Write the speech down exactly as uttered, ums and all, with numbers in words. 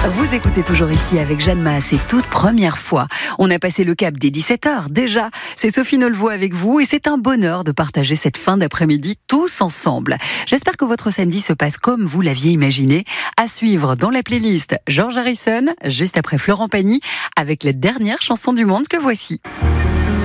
Vous écoutez toujours ici avec Jeanne Masse et toute première fois. On a passé le cap des dix-sept heures déjà. C'est Sophie Nollevoix avec vous et c'est un bonheur de partager cette fin d'après-midi tous ensemble. J'espère que votre samedi se passe comme vous l'aviez imaginé. À suivre dans la playlist George Harrison, juste après Florent Pagny, avec la dernière chanson du monde que voici.